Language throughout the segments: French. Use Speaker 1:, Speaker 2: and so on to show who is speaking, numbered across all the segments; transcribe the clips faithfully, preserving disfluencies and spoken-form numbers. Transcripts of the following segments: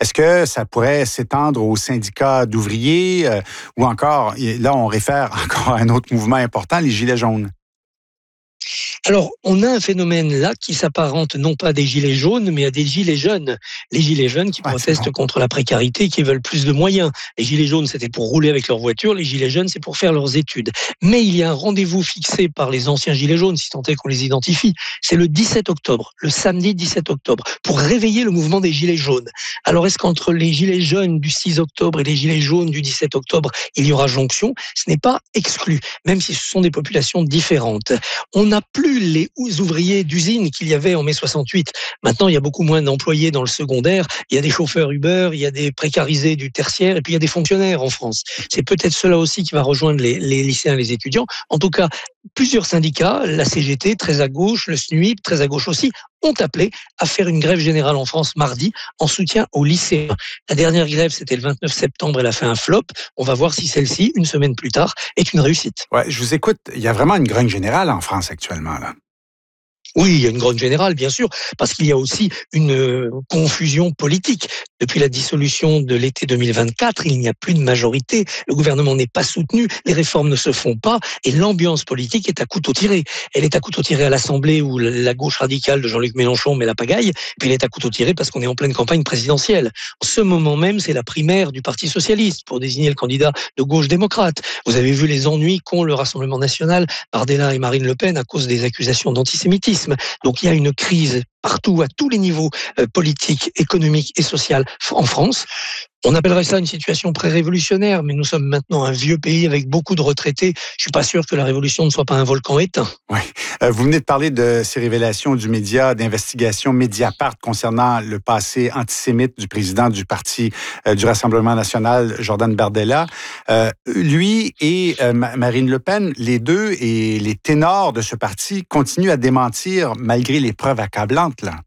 Speaker 1: Est-ce que ça pourrait s'étendre aux syndicats d'ouvriers euh, ou encore, là, on réfère encore à un autre mouvement important, les Gilets jaunes?
Speaker 2: Alors, on a un phénomène là qui s'apparente non pas à des gilets jaunes, mais à des gilets jeunes. Les gilets jeunes qui
Speaker 1: Ouais,
Speaker 2: protestent
Speaker 1: bon.
Speaker 2: contre la précarité, qui veulent plus de moyens. Les gilets jaunes, c'était pour rouler avec leur voiture. Les gilets jeunes, c'est pour faire leurs études. Mais il y a un rendez-vous fixé par les anciens gilets jaunes, si tant est qu'on les identifie. C'est le dix-sept octobre, le samedi dix-sept octobre, pour réveiller le mouvement des gilets jaunes. Alors, est-ce qu'entre les gilets jaunes du six octobre et les gilets jaunes du dix-sept octobre, il y aura jonction? Ce n'est pas exclu, même si ce sont des populations différentes. On n'a plus les ouvriers d'usine qu'il y avait en mai soixante-huit. Maintenant, il y a beaucoup moins d'employés dans le secondaire. Il y a des chauffeurs Uber, il y a des précarisés du tertiaire, et puis il y a des fonctionnaires en France. C'est peut-être cela aussi qui va rejoindre les, les lycéens et les étudiants. En tout cas, plusieurs syndicats, la C G T, très à gauche, le S N U I P, très à gauche aussi, ont appelé à faire une grève générale en France mardi en soutien aux lycéens. La dernière grève, c'était le vingt-neuf septembre, elle a fait un flop. On va voir si celle-ci, une semaine plus tard, est une réussite.
Speaker 1: Ouais, je vous écoute. Il y a vraiment une grogne générale en France actuellement, là.
Speaker 2: Oui, il y a une grogne générale, bien sûr, parce qu'il y a aussi une euh, confusion politique. Depuis la dissolution de l'été deux mille vingt-quatre, il n'y a plus de majorité, le gouvernement n'est pas soutenu, les réformes ne se font pas, et l'ambiance politique est à couteau tiré. Elle est à couteau tiré à l'Assemblée, où la gauche radicale de Jean-Luc Mélenchon met la pagaille, puis elle est à couteau tiré parce qu'on est en pleine campagne présidentielle. En ce moment même, c'est la primaire du Parti socialiste pour désigner le candidat de gauche démocrate. Vous avez vu les ennuis qu'ont le Rassemblement national, Bardella et Marine Le Pen, à cause des accusations d'antisémitisme. Donc il y a une crise partout, à tous les niveaux, euh, politiques, économiques et sociaux en France. On appellerait ça une situation pré-révolutionnaire, mais nous sommes maintenant un vieux pays avec beaucoup de retraités. Je suis pas sûr que la révolution ne soit pas un volcan éteint.
Speaker 1: Oui. Euh, vous venez de parler de ces révélations du média, d'investigation Mediapart concernant le passé antisémite du président du Parti euh, du Rassemblement national, Jordan Bardella. Euh, lui et euh, Marine Le Pen, les deux et les ténors de ce parti continuent à démentir malgré les preuves accablantes, là.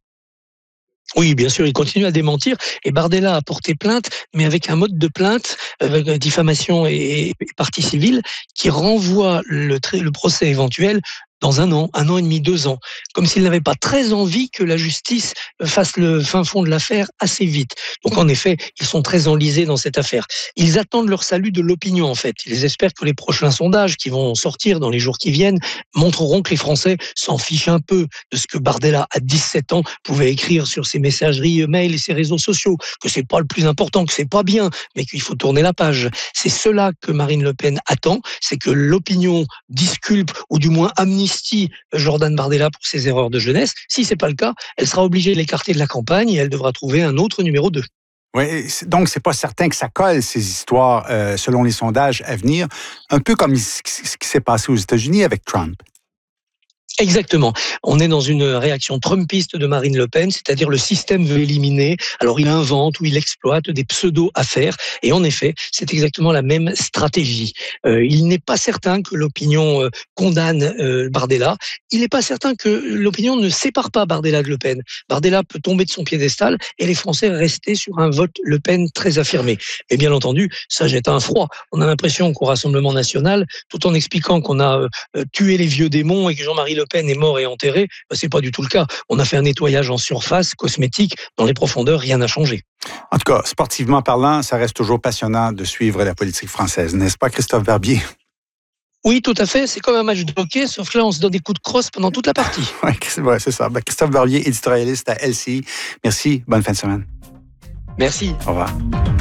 Speaker 2: Oui, bien sûr, il continue à démentir. Et Bardella a porté plainte, mais avec un mode de plainte, euh, diffamation et, et partie civile, qui renvoie le, le procès éventuel dans un an, un an et demi, deux ans, comme s'il n'avait pas très envie que la justice fasse le fin fond de l'affaire assez vite. Donc en effet, ils sont très enlisés dans cette affaire. Ils attendent leur salut de l'opinion en fait. Ils espèrent que les prochains sondages qui vont sortir dans les jours qui viennent montreront que les Français s'en fichent un peu de ce que Bardella, à dix-sept ans, pouvait écrire sur ses messageries mail et ses réseaux sociaux, que c'est pas le plus important, que c'est pas bien, mais qu'il faut tourner la page. C'est cela que Marine Le Pen attend, c'est que l'opinion disculpe ou du moins amnistie Jordan Bardella pour ses erreurs de jeunesse. Si c'est pas le cas, elle sera obligée de l'écarter de la campagne et elle devra trouver un autre numéro deux.
Speaker 1: Oui, donc c'est pas certain que ça colle, ces histoires, euh, selon les sondages à venir, un peu comme ce qui s'est passé aux États-Unis avec Trump.
Speaker 2: Exactement. On est dans une réaction trumpiste de Marine Le Pen, c'est-à-dire le système veut éliminer, alors il invente ou il exploite des pseudo-affaires, et en effet, c'est exactement la même stratégie. Euh, il n'est pas certain que l'opinion euh, condamne euh, Bardella, il n'est pas certain que l'opinion ne sépare pas Bardella de Le Pen. Bardella peut tomber de son piédestal et les Français rester sur un vote Le Pen très affirmé. Et bien entendu, ça jette un froid. On a l'impression qu'au Rassemblement national, tout en expliquant qu'on a euh, tué les vieux démons et que Jean-Marie Le Pen est mort et enterré, ben c'est pas du tout le cas. On a fait un nettoyage en surface, cosmétique, dans les profondeurs, rien n'a changé.
Speaker 1: En tout cas, sportivement parlant, ça reste toujours passionnant de suivre la politique française, n'est-ce pas, Christophe Barbier?
Speaker 2: Oui, tout à fait. C'est comme un match de hockey, sauf que là, on se donne des coups de crosse pendant toute la partie.
Speaker 1: Oui, ouais, c'est ça. Ben, Christophe Barbier, éditorialiste à L C I. Merci, bonne fin de semaine.
Speaker 2: Merci.
Speaker 1: Au revoir.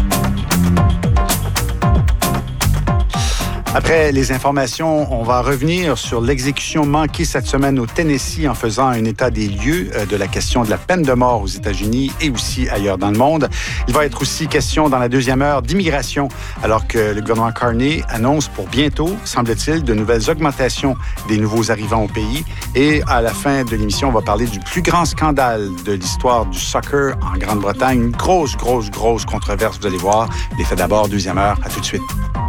Speaker 1: Après les informations, on va revenir sur l'exécution manquée cette semaine au Tennessee en faisant un état des lieux de la question de la peine de mort aux États-Unis et aussi ailleurs dans le monde. Il va être aussi question dans la deuxième heure d'immigration, alors que le gouvernement Carney annonce pour bientôt, semble-t-il, de nouvelles augmentations des nouveaux arrivants au pays. Et à la fin de l'émission, on va parler du plus grand scandale de l'histoire du soccer en Grande-Bretagne. Une grosse, grosse, grosse controverse, vous allez voir. Les faits d'abord, deuxième heure. À tout de suite.